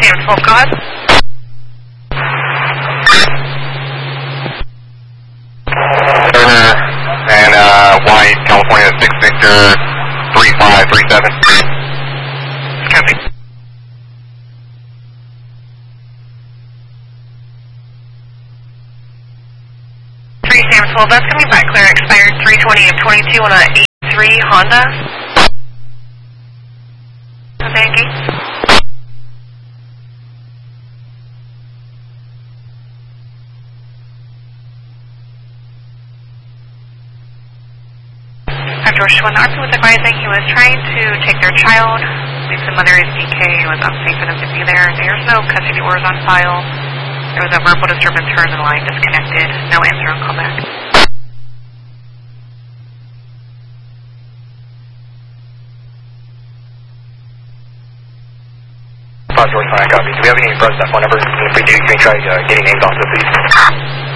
Sam 12, go ahead. And White, California 6 Victor 3537. Copy. 3 Sam 12, that's coming back clear, expired 320 of 22 on a 83 Honda. Okay, engage. George 1 RP was advising he was trying to take their child. Leaves the mother is DK. It was unsafe for them to be there. There's no custody orders on file. There was a verbal disturbance for the line disconnected. No answer on callback. George 1, copy. Do we have any bros that phone number? If we do, you can try getting names off of it, please.